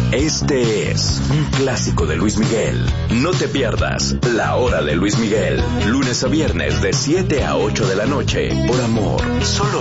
Este es un clásico de Luis Miguel. No te pierdas La Hora de Luis Miguel, lunes a viernes de 7 a 8 de la noche, por Amor, solo